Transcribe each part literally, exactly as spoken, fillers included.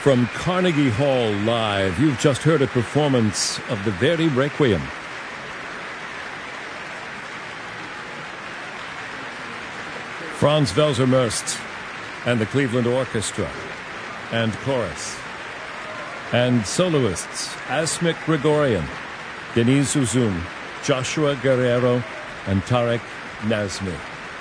From Carnegie Hall Live, you've just heard a performance of the Verdi Requiem. Franz Welser-Möst and the Cleveland Orchestra and chorus and soloists Asmik Grigorian, Denise Uzun, Joshua Guerrero, and Tarek Nazmi.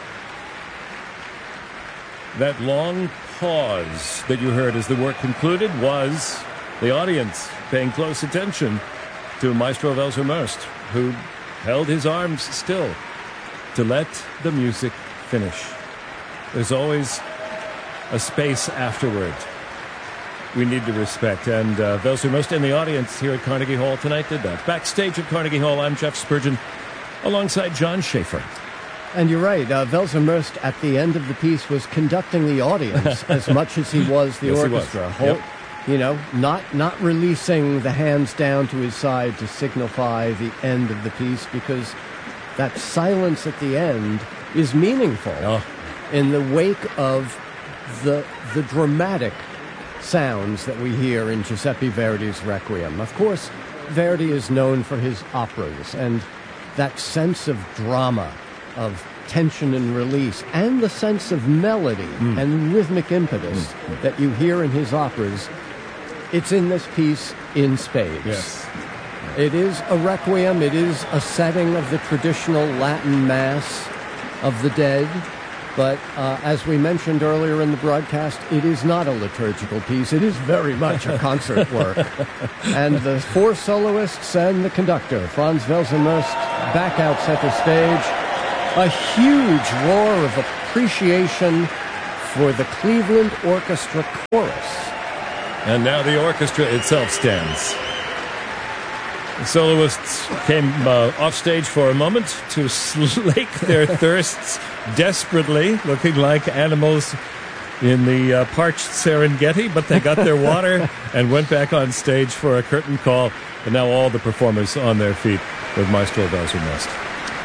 That long pause that you heard as the work concluded was the audience paying close attention to Maestro Welser-Möst, who held his arms still to let the music finish. There's always a space afterward we need to respect, and uh, Welser-Möst in the audience here at Carnegie Hall tonight did that. Backstage at Carnegie Hall, I'm Jeff Spurgeon, alongside John Schaefer. And you're right, uh, Welser-Möst at the end of the piece was conducting the audience as much as he was the yes, orchestra. He was. Yep. You know, not not releasing the hands down to his side to signify the end of the piece, because that silence at the end is meaningful oh. in the wake of the the dramatic sounds that we hear in Giuseppe Verdi's Requiem. Of course, Verdi is known for his operas and that sense of drama, of tension and release, and the sense of melody mm. and rhythmic impetus mm. that you hear in his operas. It's in this piece in spades. Yes. It is a requiem. It is a setting of the traditional Latin Mass of the dead. But uh, as we mentioned earlier in the broadcast, it is not a liturgical piece. It is very much a concert work. And the four soloists and the conductor, Franz Welser-Möst, back out center stage. A huge roar of appreciation for the Cleveland Orchestra chorus. And now the orchestra itself stands. The soloists came uh, off stage for a moment to slake their thirsts desperately, looking like animals in the uh, parched Serengeti, but they got their water and went back on stage for a curtain call. And now all the performers on their feet with Maestro Welser-Möst.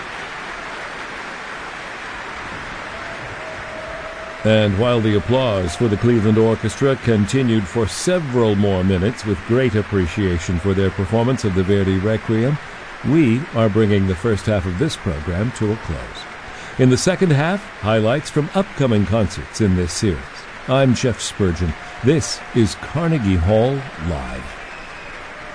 And while the applause for the Cleveland Orchestra continued for several more minutes with great appreciation for their performance of the Verdi Requiem, we are bringing the first half of this program to a close. In the second half, highlights from upcoming concerts in this series. I'm Jeff Spurgeon. This is Carnegie Hall Live.